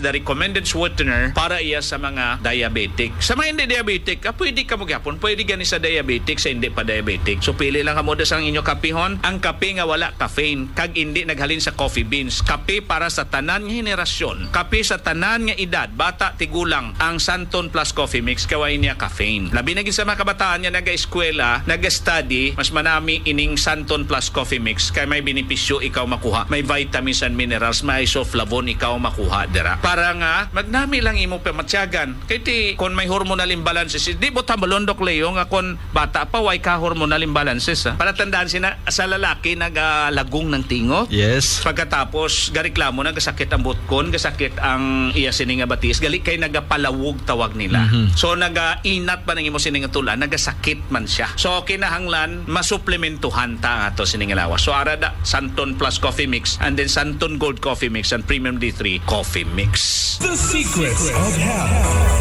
the recommended sweetener para iya sa mga diabetic. Sa mga hindi diabetic, pwede ka magyapon, pwede gani sa diabetic, sa hindi pa diabetic. So pili lang kamo sa inyo kapihon, ang kape nga wala caffeine, kag hindi naghalin sa coffee beans. Kape para sa tanan nga henerasyon, kape sa tanan nga edad, bata tigulang, ang Santon Plus Coffee Mix kaway niya caffeine. Labi na gid sa mga kabataan nga naga-eskwela, naga-study, mas manami ining Santon Plus Coffee Mix kay may benepisyo ikaw makuha. May vitamins and minerals, may isoflavone ikaw makuha dira. Para nga magnami lang imo pamatyagan. Kay ti kon may hormonal imbalances, di mo tabalondok leyo nga kon bata pa way ka hormonal imbalances. Para tandaan sina sa lalaki nagalagong ng tingo. Yes. Pagkatapos gareklamo nagasakit ang butkon, gasakit ang iya sini nga batis, gali kay nagapalawog tawag nila. So nagainat pa nang imo sini nga tulan, nagasakit man siya. So kinahanglan masuplementuhan ta ato sini nga lawas. So arada Santon Plus Coffee Mix and then Santon Gold Coffee Mix and Premium D3 Coffee Mix. The secrets of health.